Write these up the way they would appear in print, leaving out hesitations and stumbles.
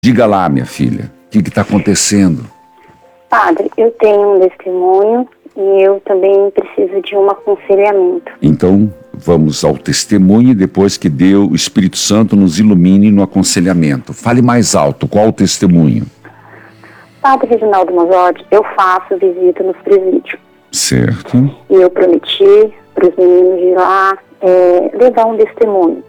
Diga lá, minha filha, o que está acontecendo? Padre, eu tenho um testemunho e eu também preciso de um aconselhamento. Então, vamos ao testemunho e depois que Deus, o Espírito Santo, nos ilumine no aconselhamento. Fale mais alto, qual o testemunho? Padre Reginaldo Mazzotti, eu faço visita nos presídios. Certo. E eu prometi para os meninos de lá levar um testemunho.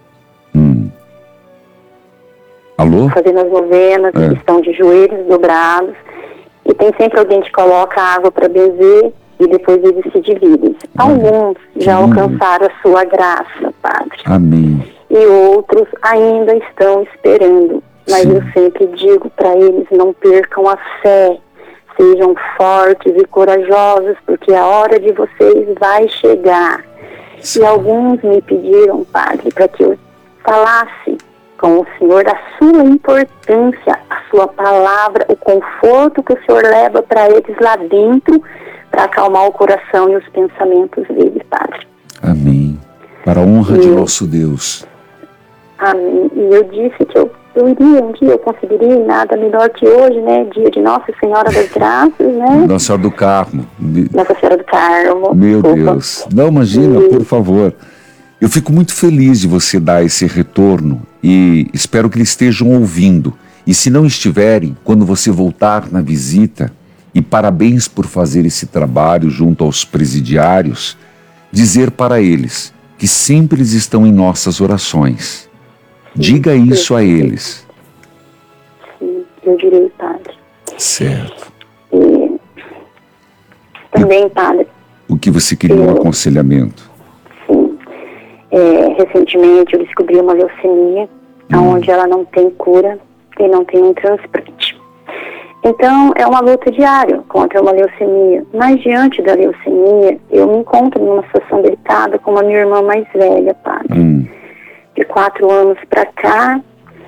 Alô? Fazendo as novenas, estão de joelhos dobrados. E tem sempre alguém que coloca água para benzer e depois eles se dividem. Alguns já alcançaram a sua graça, Padre. Amém. E outros ainda estão esperando. Mas eu sempre digo para eles, não percam a fé. Sejam fortes e corajosos, porque a hora de vocês vai chegar. E alguns me pediram, Padre, para que eu falasse com o Senhor da sua importância, a sua palavra, o conforto que o Senhor leva para eles lá dentro, para acalmar o coração e os pensamentos deles, Padre. Amém. Para a honra de nosso Deus. Amém. E eu disse que eu iria um dia, eu conseguiria, e nada melhor que hoje, né? Dia de Nossa Senhora das Graças, né? Nossa Senhora do Carmo. Nossa Senhora do Carmo. Meu Deus. Não, imagina, por favor. Eu fico muito feliz de você dar esse retorno e espero que eles estejam ouvindo. E se não estiverem, quando você voltar na visita, e parabéns por fazer esse trabalho junto aos presidiários, dizer para eles que sempre eles estão em nossas orações. Diga isso a eles. Sim, eu direi, Padre. Certo. E também, Padre. O que você queria um aconselhamento? Sim. Recentemente eu descobri uma leucemia, onde ela não tem cura e não tem um transplante. Então, é uma luta diária contra uma leucemia. Mas diante da leucemia, eu me encontro numa situação delicada com a minha irmã mais velha, Padre. De 4 anos para cá,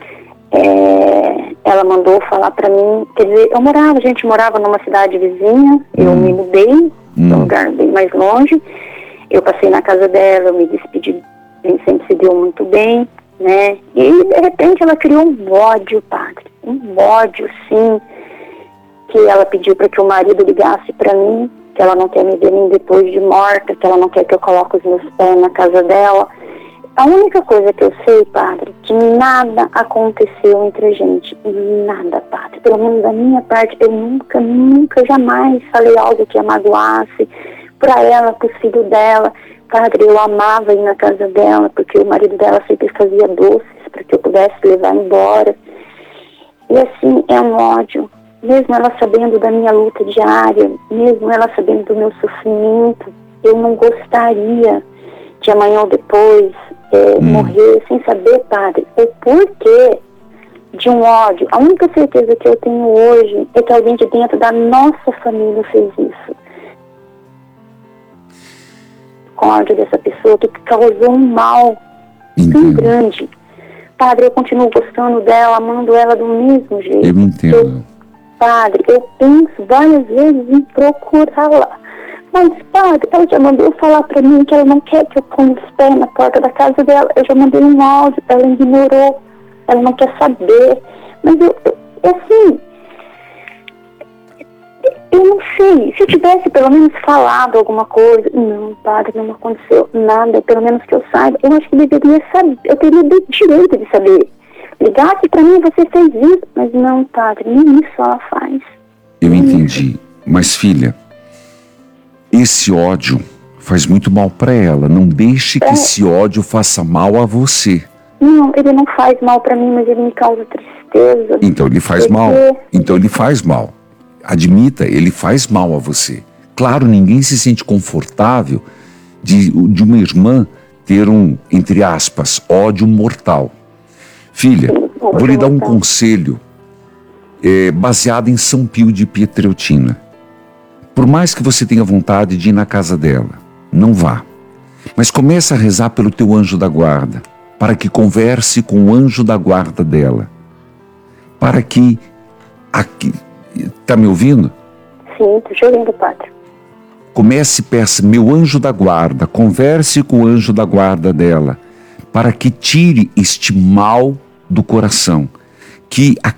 ela mandou falar para mim, quer dizer, a gente morava numa cidade vizinha, eu me mudei para um lugar bem mais longe, eu passei na casa dela, eu me despedi, a gente sempre se deu muito bem, né? E de repente ela criou um ódio, Padre, um ódio, sim, que ela pediu para que o marido ligasse para mim, que ela não quer me ver nem depois de morta, que ela não quer que eu coloque os meus pés na casa dela. A única coisa que eu sei, Padre, que nada aconteceu entre a gente. Nada, Padre. Pelo menos da minha parte, eu nunca, jamais falei algo que a magoasse para ela, para o filho dela. Padre, eu amava ir na casa dela, porque o marido dela sempre fazia doces para que eu pudesse levar embora. E assim, é um ódio. Mesmo ela sabendo da minha luta diária, mesmo ela sabendo do meu sofrimento, eu não gostaria de amanhã ou depois morrer sem saber, Padre, o porquê de um ódio. A única certeza que eu tenho hoje é que alguém de dentro da nossa família fez isso. Com ódio dessa pessoa que causou um mal tão grande. Padre, eu continuo gostando dela, amando ela do mesmo jeito. Eu entendo. Padre, eu penso várias vezes em procurá-la. Mas, Padre, ela já mandou falar pra mim que ela não quer que eu ponha os pés na porta da casa dela. Eu já mandei um áudio, ela ignorou. Ela não quer saber. Mas assim, eu não sei. Se eu tivesse pelo menos falado alguma coisa. Não, Padre, não aconteceu nada. Pelo menos que eu saiba. Eu acho que deveria saber. Eu teria o direito de saber. Ligasse pra mim, você fez isso. Mas não, Padre, nem isso ela faz. Eu entendi. Mas, filha, esse ódio faz muito mal para ela. Não deixe que esse ódio faça mal a você. Não, ele não faz mal para mim, mas ele me causa tristeza. Então ele faz mal. Então ele faz mal. Admita, ele faz mal a você. Claro, ninguém se sente confortável de uma irmã ter um, entre aspas, ódio mortal. Filha, vou lhe dar um conselho baseado em São Pio de Pietreutina. Por mais que você tenha vontade de ir na casa dela, não vá. Mas comece a rezar pelo teu anjo da guarda, para que converse com o anjo da guarda dela. Para que... Tá me ouvindo? Sim, tô te ouvindo, Padre. Comece e peça, meu anjo da guarda, converse com o anjo da guarda dela, para que tire este mal do coração. que a